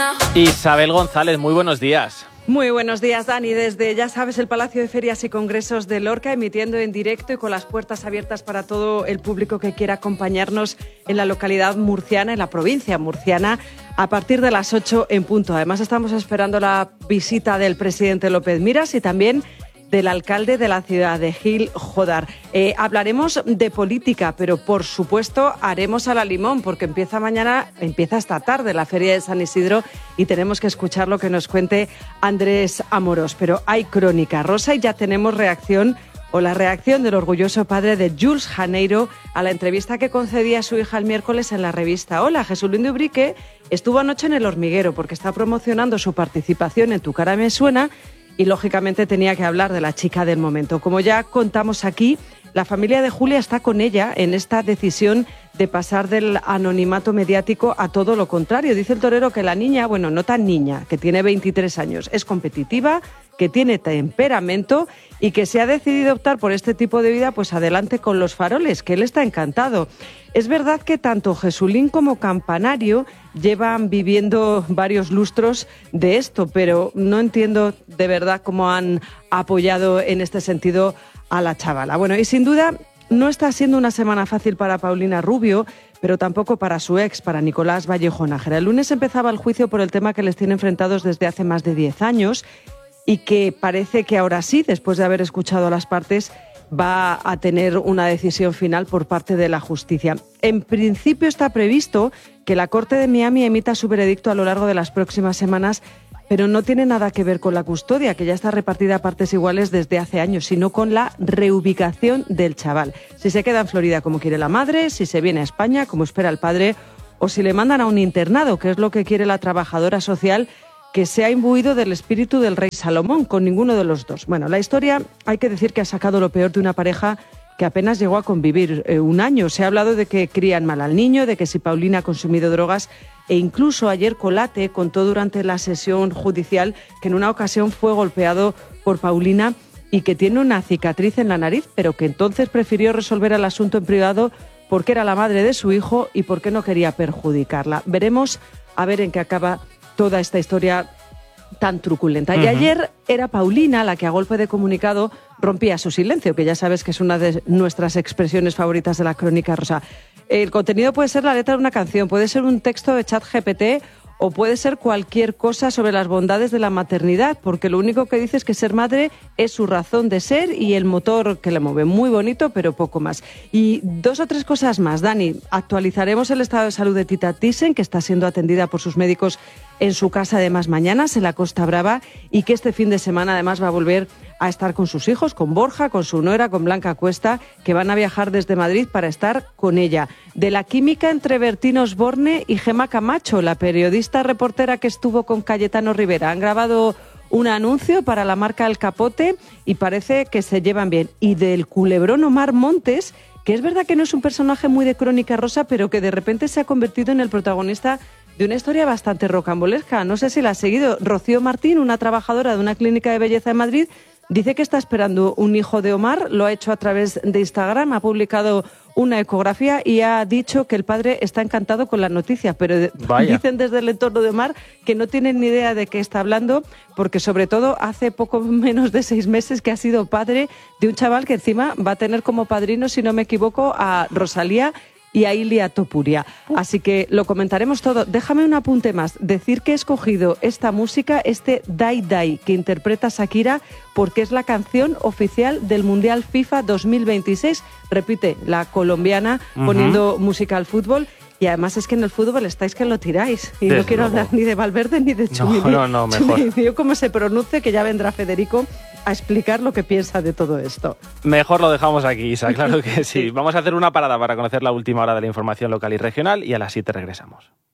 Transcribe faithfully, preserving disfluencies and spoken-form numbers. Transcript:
Isabel González, muy buenos días. Muy buenos días, Dani. Desde, ya sabes, el Palacio de Ferias y Congresos de Lorca, emitiendo en directo y con las puertas abiertas para todo el público que quiera acompañarnos en la localidad murciana, en la provincia murciana, a partir de las ocho en punto. Además, estamos esperando la visita del presidente López Miras y también del alcalde de la ciudad, de Gil Jodar. Eh, hablaremos de política, pero por supuesto haremos a la limón, porque empieza mañana, empieza esta tarde la Feria de San Isidro y tenemos que escuchar lo que nos cuente Andrés Amorós. Pero hay crónica rosa y ya tenemos reacción, o la reacción del orgulloso padre de Jules Janeiro a la entrevista que concedía a su hija el miércoles en la revista Hola. Jesús Luis de Ubrique estuvo anoche en El Hormiguero porque está promocionando su participación en Tu cara me suena, y lógicamente tenía que hablar de la chica del momento. Como ya contamos aquí, la familia de Julia está con ella en esta decisión de pasar del anonimato mediático a todo lo contrario. Dice el torero que la niña, bueno, no tan niña, que tiene veintitrés años, es competitiva, que tiene temperamento y que se ha decidido optar por este tipo de vida, pues adelante con los faroles, que él está encantado. Es verdad que tanto Jesulín como Campanario llevan viviendo varios lustros de esto, pero no entiendo de verdad cómo han apoyado en este sentido a la chavala. Bueno, y sin duda no está siendo una semana fácil para Paulina Rubio, pero tampoco para su ex, para Nicolás Vallejo Nájera. El lunes empezaba el juicio por el tema que les tiene enfrentados desde hace más de diez años y que parece que ahora sí, después de haber escuchado a las partes, va a tener una decisión final por parte de la justicia. En principio está previsto que la Corte de Miami emita su veredicto a lo largo de las próximas semanas, pero no tiene nada que ver con la custodia, que ya está repartida a partes iguales desde hace años, sino con la reubicación del chaval. Si se queda en Florida como quiere la madre, si se viene a España como espera el padre, o si le mandan a un internado, que es lo que quiere la trabajadora social, que se ha imbuido del espíritu del rey Salomón, con ninguno de los dos. Bueno, la historia hay que decir que ha sacado lo peor de una pareja que apenas llegó a convivir eh, un año. Se ha hablado de que crían mal al niño, de que si Paulina ha consumido drogas, e incluso ayer Colate contó durante la sesión judicial que en una ocasión fue golpeado por Paulina y que tiene una cicatriz en la nariz, pero que entonces prefirió resolver el asunto en privado porque era la madre de su hijo y porque no quería perjudicarla. Veremos a ver en qué acaba toda esta historia tan truculenta. Uh-huh. Y ayer era Paulina la que a golpe de comunicado rompía su silencio, que ya sabes que es una de nuestras expresiones favoritas de la crónica rosa. El contenido puede ser la letra de una canción, puede ser un texto de ChatGPT o puede ser cualquier cosa sobre las bondades de la maternidad, porque lo único que dice es que ser madre es su razón de ser y el motor que le mueve. Muy bonito, pero poco más. Y dos o tres cosas más, Dani. Actualizaremos el estado de salud de Tita Thyssen, que está siendo atendida por sus médicos en su casa de Más Mañanas, en la Costa Brava, y que este fin de semana además va a volver a estar con sus hijos, con Borja, con su nuera, con Blanca Cuesta, que van a viajar desde Madrid para estar con ella. De la química entre Bertín Osborne y Gemma Camacho, la periodista reportera que estuvo con Cayetano Rivera. Han grabado un anuncio para la marca El Capote y parece que se llevan bien. Y del culebrón Omar Montes, que es verdad que no es un personaje muy de crónica rosa, pero que de repente se ha convertido en el protagonista de una historia bastante rocambolesca. No sé si la has seguido. Rocío Martín, una trabajadora de una clínica de belleza en Madrid, dice que está esperando un hijo de Omar, lo ha hecho a través de Instagram, ha publicado una ecografía y ha dicho que el padre está encantado con la noticia, pero Vaya. dicen desde el entorno de Omar que no tienen ni idea de qué está hablando, porque sobre todo hace poco menos de seis meses que ha sido padre de un chaval que encima va a tener como padrino, si no me equivoco, a Rosalía y a Ilia Topuria. Así que lo comentaremos todo. Déjame un apunte más. Decir que he escogido esta música, este Dai Dai, que interpreta Shakira, porque es la canción oficial del Mundial FIFA dos mil veintiséis. Repite, la colombiana uh-huh. poniendo música al fútbol. Y además es que en el fútbol estáis que lo tiráis. Y Desde no quiero luego. hablar ni de Valverde ni de Chumini. No, no, no, mejor. Chumini, cómo se pronuncie, que ya vendrá Federico a explicar lo que piensa de todo esto. Mejor lo dejamos aquí, Isa, claro que sí. Vamos a hacer una parada para conocer la última hora de la información local y regional y a las siete regresamos.